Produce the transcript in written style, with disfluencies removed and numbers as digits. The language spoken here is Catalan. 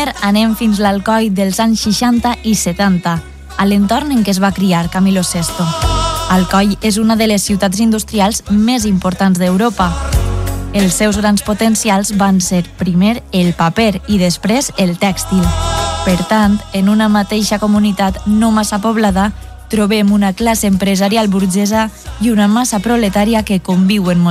Primer anem fins l'Alcoi dels anys 60 i 70, a l'entorn en què es va criar Camilo VI. Alcoi és una de les ciutats industrials més importants d'Europa. Els seus grans potencials van ser primer el paper i després el tèxtil. Per tant, en una mateixa comunitat no massa poblada, trobem una classe empresarial burgesa i una massa proletària que conviuen molt